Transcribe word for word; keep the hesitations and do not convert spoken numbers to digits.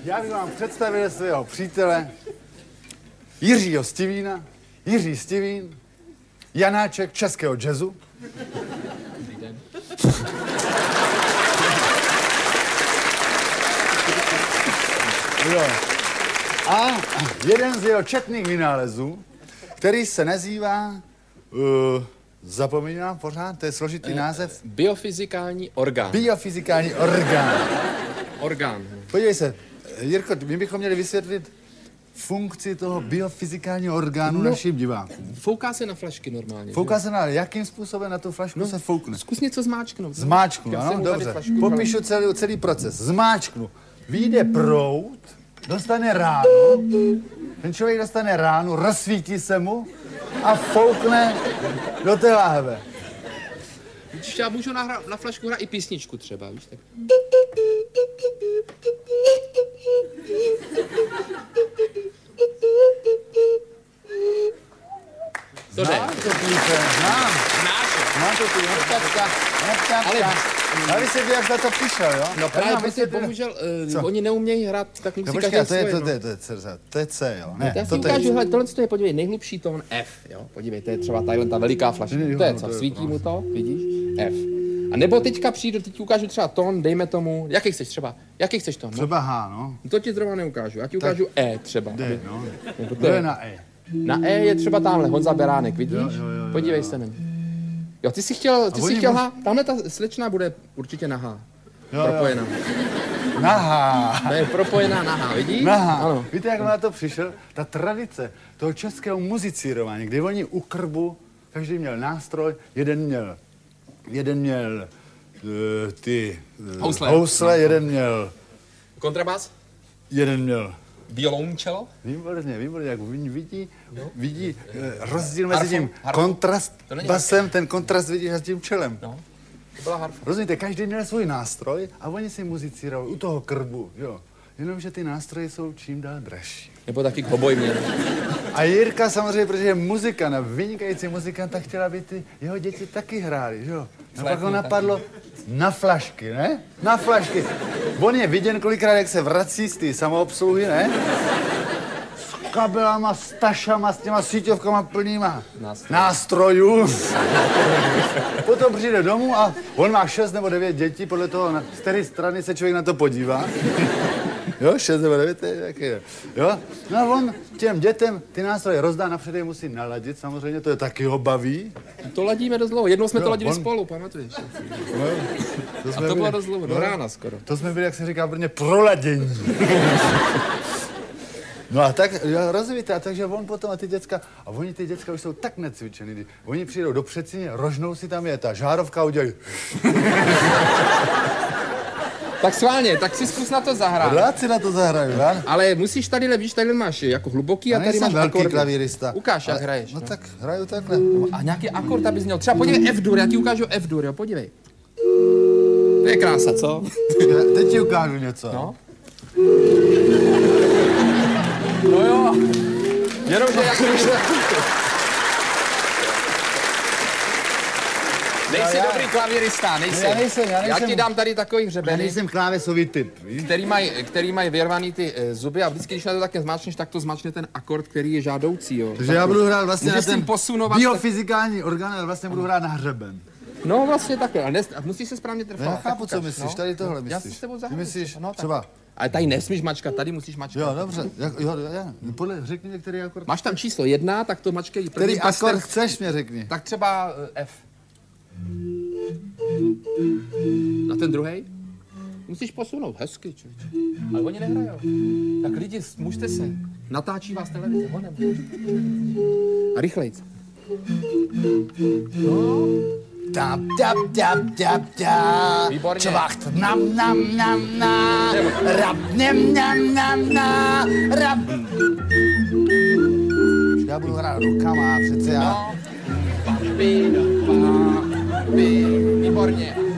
Já bych vám představil svého přítele Jiřího Stivína, Jiří Stivín, Janáček českého jazzu. Dobrý den. Jo. A jeden z jeho četných vynálezů, který se nazývá, uh, zapomínám pořád, to je složitý název. Biofyzikální orgán. Biofyzikální orgán. Orgán. Podívej se, Jirko, my bychom měli vysvětlit funkci toho biofyzikálního orgánu no, našim divákům. Fouká se na flašky normálně. Fouká že? se na, jakým způsobem na tu flašku no, se foukne? Zkus něco zmáčknout. Zmáčknu, ano, dobře. Popíšu celý, celý proces. Zmáčknu. Vyjde proud, dostane ránu, ten člověk dostane ránu, rozsvítí se mu a foukne do té láhve. Víš, já můžu na, na flašku hrát i písničku třeba, víš tak. To jde. Znám to píše, znám. Znáš. Znám to píše, neptačka, neptačka. Ale... Ale jsi jak za to přišel, jo? No právě, protože bohužel, uh, oni neumějí hrát, tak musí no, každý to je, svoje, to, no. to, je, to, je, to, je, to je C, jo? Ne, já si to ukážu, hele, tohle je, podívej, nejhlubší tón F, jo? Podívej, to je třeba tadyhle ta veliká flaška. To je co, svítí mu to, vidíš? F. A nebo teďka přijdu, teď ti ukážu třeba tón, dejme tomu, jaký chceš třeba, jaký chceš tón? No? Třeba H, no. To ti zrovna neukážu, já ti ukážu tak E třeba. D, no. Nebo to je na E. Na E je třeba tamhle Honza Beránek, vidíš? Jo, jo, jo, podívej jo. se na ně. Jo, ty jsi chtěl, ty jsi chtěl H, tamhle ta slečna bude určitě na H. Jo, propojená. Jo. Na H. To je propojená na H, vidíš? Na H. Ano. Víte, jak na to přišel? Ta tradice toho českého muzicírování, kdy oni u krbu, každý měl nástroj, jeden měl, jeden měl uh, ty uh, housle, housle no. Jeden měl... Kontrabas? Jeden měl... Violoncello? Výborně, výborně, jak vidí, vidí uh, rozdíl mezi harfu, tím harfu. kontrast basem, ten kontrast vidíš s tím čelem. No, to byla harfa. Rozumíte, každý měl svůj nástroj a oni si muzicírovali u toho krbu, jo. Jenomže ty nástroje jsou čím dál dražší. Nebo taky hoboj měl. A Jirka samozřejmě, protože je muzikant a vynikající muzikant, tak chtěla, aby ty jeho děti taky hráli, že jo. A pak ho napadlo na flašky, ne? Na flašky. On je viděn kolikrát, jak se vrací z té samoobsluhy, ne? S kabelama, s tašama, s těma síťovkama plnýma Nástroj. nástrojů. Potom přijde domů a on má šest nebo devět dětí, podle toho, na, z které strany se člověk na to podívá. Jo, šest nebo devět, taky je. Jo? No a on těm dětem ty nástroje rozdá, napřed je musí naladit, samozřejmě, to je taky ho baví. To ladíme dost dlouho, jednou jsme jo, to ladili on... spolu, pamatuješ? No, to a to bylo dost dlouho, do rána skoro. To jsme byli, jak se říká v Brně, proladění. No a tak, jo, rozumíte, a takže on potom a ty děcka, a oni ty děcka už jsou tak necvičený, oni přijdou do předsíně, rožnou si tam je ta žárovka a udělají... Tak schválně, tak si zkus na to zahrát. Rád si na to zahraju, rád. Ale musíš tadyhle, víš, tadyhle máš jako hluboký a, a tady máš velký akordy. klavírista. Ukáž, jak ale, hraješ. No, no tak hraju takhle. A nějaký akord, abys měl. Třeba podívej F-dur, já ti ukážu F-dur, jo, podívej. To je krása, co? Teď ti ukážu něco. No. No jo. Jenomže jak když... Nejsi já, dobrý klavírista, nejsi. Já nejsem, já nejsem. Já ti dám tady takový Já hřebeny, nejsem klávesový typ, víš? který mají který maj vyrvaný ty e, zuby a vždycky, když na to také zmáčneš, tak to zmáčne ten akord, který je žádoucí, jo. Takže já budu hrát vlastně můžeš na ten posunovat biofyzikální orgán, ale vlastně budu hrát na hřeben. No vlastně takhle, ale nes, musíš se správně trefovat. Já chápu, co myslíš, tady tohle Já si myslíš. s tebou Ty zahraju. myslíš No, tak. třeba... Ale tady nesmíš mačkat, tady musíš mačkat. Jo, dobře, jak, jo, já, podle, řekni mi, který akord. Máš tam číslo jedna, tak to mačkej. Který akord chceš, mě řekni. Tak třeba uh, F. Na ten druhý? Musíš posunout, hezky, člověče. Ale oni nehrajou. Tak lidi, mužte se. Natáčí vás televize, honem. A rychlejc. No. Tap, tap, tap, tap, tap. Výborně. Čvacht, nam, nam, nam, na. Rap, nem, nam, nam, na. Rap. Já budu hrát rukama, přece já. No. Papi, papi. Výborně.